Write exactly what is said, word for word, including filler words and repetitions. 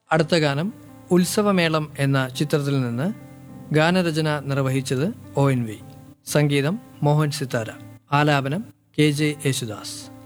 അടുത്ത ഗാനം ഉത്സവമേളം എന്ന ചിത്രത്തിൽ നിന്ന്. ഗാനരചന നിർവഹിച്ചത് ഒ എൻ വി. സംഗീതം മോഹൻ സിത്താര. ആലാപനം കെ ജെ യേശുദാസ്.